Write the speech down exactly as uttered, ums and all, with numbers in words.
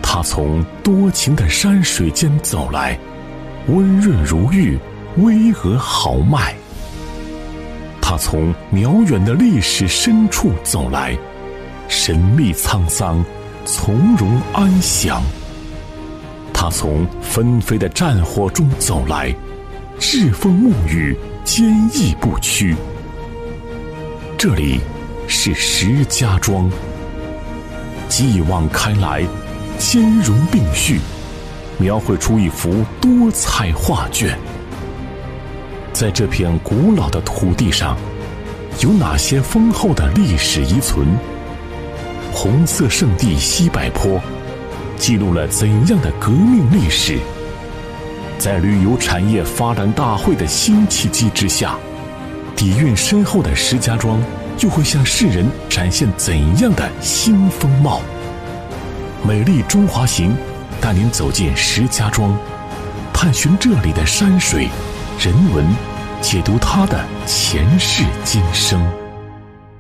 他从多情的山水间走来，温润如玉，巍峨豪迈。他从渺远的历史深处走来，神秘沧桑，从容安详。他从纷飞的战火中走来，栉风沐雨，坚毅不屈。这里是石家庄，继往开来，兼容并蓄，描绘出一幅多彩画卷。在这片古老的土地上，有哪些丰厚的历史遗存？红色圣地西柏坡记录了怎样的革命历史？在旅游产业发展大会的新契机之下，底蕴深厚的石家庄又会向世人展现怎样的新风貌？美丽中华行带您走进石家庄，探寻这里的山水人文，解读它的前世今生。